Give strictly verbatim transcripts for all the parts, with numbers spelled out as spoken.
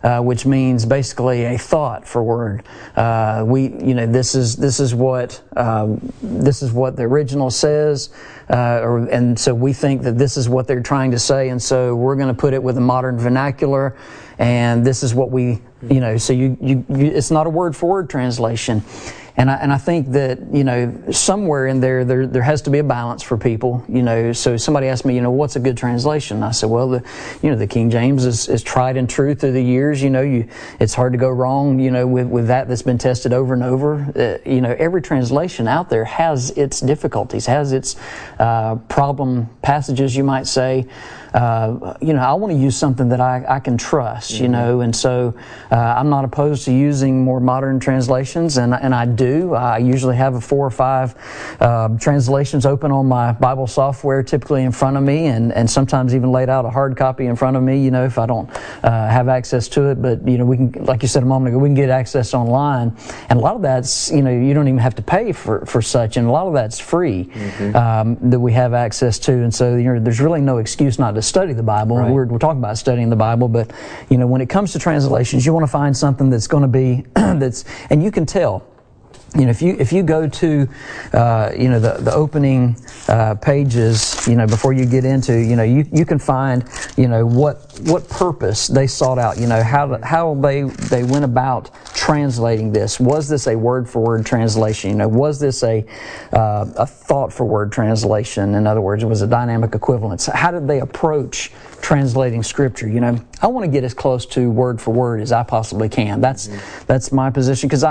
uh, which means basically a thought for word. Uh, we, you know, this is this is what um, this is what the original says, uh, or, and so we think that this is what they're trying to say, and so we're going to put it with a modern vernacular, and this is what we, you know. So you, you, you it's not a word for word translation. And I, and I think that, you know, somewhere in there, there, there has to be a balance for people, you know. So somebody asked me, you know, what's a good translation? I said, well, the, you know, the King James is, is tried and true through the years. You know, you, it's hard to go wrong, you know, with, with that that's been tested over and over. Uh, you know, every translation out there has its difficulties, has its uh, problem passages, you might say. Uh, you know, I want to use something that I, I can trust, you mm-hmm. know, and so uh, I'm not opposed to using more modern translations, and, and I do. I usually have a four or five uh, translations open on my Bible software, typically in front of me, and, and sometimes even laid out a hard copy in front of me, you know, if I don't uh, have access to it. But, you know, we can, like you said a moment ago, we can get access online, and a lot of that's, you know, you don't even have to pay for, for such, and a lot of that's free mm-hmm. um, that we have access to, and so, you know, there's really no excuse not to study the Bible. Right. We're, we're talking about studying the Bible, but, you know, when it comes to translations, you want to find something that's going to be, that's, and you can tell. You know, if you if you go to, uh, you know, the the opening uh, pages, you know, before you get into, you know, you, you can find, you know, what what purpose they sought out. You know, how how they they went about translating this. Was this a word for word translation? You know, was this a uh, a thought for word translation? In other words, it was a dynamic equivalence. How did they approach translating Scripture? You know, I want to get as close to word for word as I possibly can. That's mm-hmm. that's my position, because I,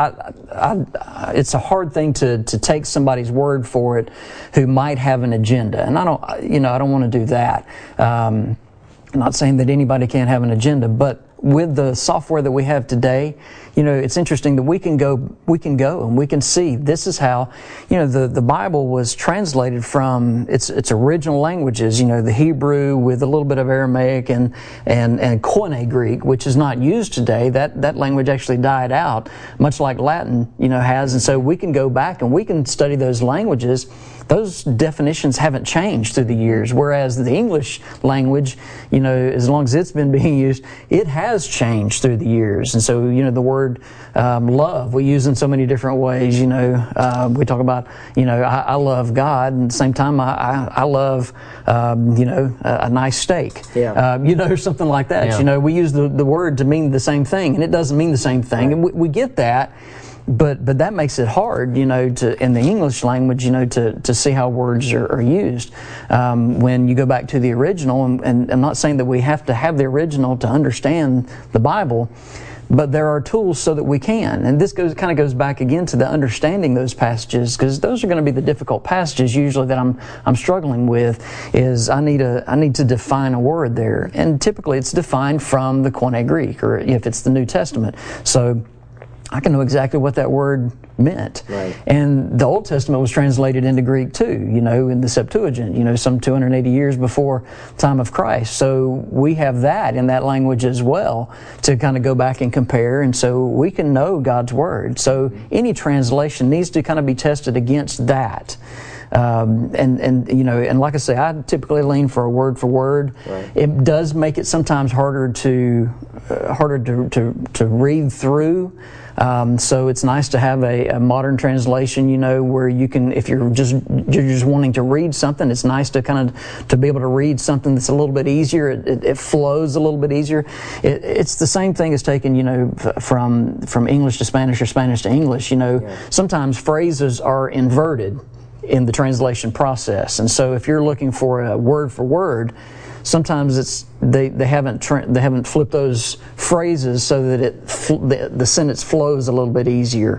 I, I, I, it's a hard thing to to take somebody's word for it who might have an agenda, and I don't, you know, I don't want to do that. Um, I'm not saying that anybody can't have an agenda, but with the software that we have today, you know, it's interesting that we can go, we can go and we can see this is how, you know, the, the Bible was translated from its its original languages, you know, the Hebrew with a little bit of Aramaic and and and Koine Greek, which is not used today. That that language actually died out, much like Latin, you know, has, and so we can go back and we can study those languages. Those definitions haven't changed through the years, whereas the English language, you know, as long as it's been being used, it has changed through the years. And so, you know, the word um, love we use in so many different ways. You know, uh, we talk about, you know, I, I love God, and at the same time, I, I, I love, um, you know, a, a nice steak. Yeah. Uh, you know, something like that. Yeah. You know, we use the, the word to mean the same thing, and it doesn't mean the same thing. Right. And we, we get that. But but that makes it hard, you know, to in the English language, you know, to, to see how words are, are used. Um, when you go back to the original, and, and I'm not saying that we have to have the original to understand the Bible, but there are tools so that we can. And this goes kind of goes back again to the understanding those passages, because those are going to be the difficult passages usually that I'm I'm struggling with. Is I need a I need to define a word there, and typically it's defined from the Koine Greek, or if it's the New Testament. So I can know exactly what that word meant. Right. And the Old Testament was translated into Greek too, you know, in the Septuagint, you know, some two hundred eighty years before the time of Christ. So we have that in that language as well to kind of go back and compare, and so we can know God's Word. So any translation needs to kind of be tested against that. Um, and, and, you know, and like I say, I typically lean for a word for word. Right. It does make it sometimes harder to, uh, harder to, to, to read through. Um, so it's nice to have a, a modern translation, you know, where you can, if you're just, you're just wanting to read something, it's nice to kind of, to be able to read something that's a little bit easier. It, it, it flows a little bit easier. It, it's the same thing as taking, you know, from, from English to Spanish or Spanish to English, you know. Yeah. Sometimes phrases are inverted in the translation process, and so if you're looking for a word for word, sometimes it's they they haven't tra- they haven't flipped those phrases so that it fl- the, the sentence flows a little bit easier,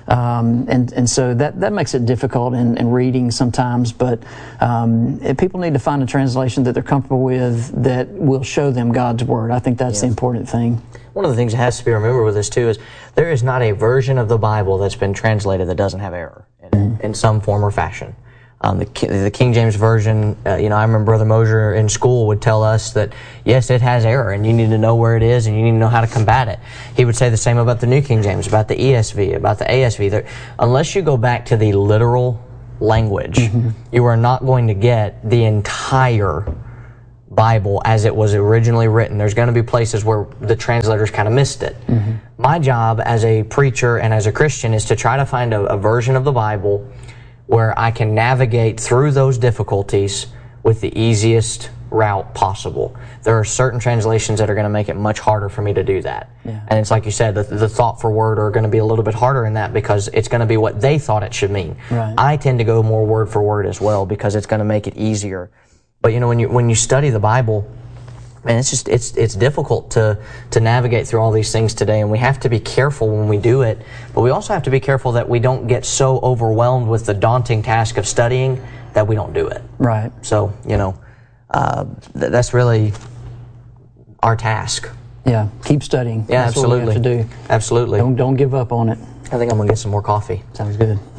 um, and and so that that makes it difficult in, in reading sometimes. But um, people need to find a translation that they're comfortable with that will show them God's Word. I think that's yes. the important thing. One of the things that has to be remembered with this too is there is not a version of the Bible that's been translated that doesn't have error in, mm-hmm. in some form or fashion. Um, the, the King James Version, uh, you know, I remember Brother Mosier in school would tell us that, yes, it has error, and you need to know where it is, and you need to know how to combat it. He would say the same about the New King James, about the E S V, about the A S V. There, unless you go back to the literal language, mm-hmm. you are not going to get the entire Bible as it was originally written. There's going to be places where the translators kind of missed it. Mm-hmm. My job as a preacher and as a Christian is to try to find a, a version of the Bible where I can navigate through those difficulties with the easiest route possible. There are certain translations that are going to make it much harder for me to do that. Yeah. And it's like you said, the, the thought for word are going to be a little bit harder in that because it's going to be what they thought it should mean. Right. I tend to go more word for word as well because it's going to make it easier. But you know, when you when you study the Bible, man, it's just it's it's difficult to to navigate through all these things today, and we have to be careful when we do it. But we also have to be careful that we don't get so overwhelmed with the daunting task of studying that we don't do it. Right. So you know, uh, th- that's really our task. Yeah. Keep studying. Yeah, that's absolutely. what we have to do. Absolutely. Don't don't give up on it. I think I'm gonna get some more coffee. Sounds good.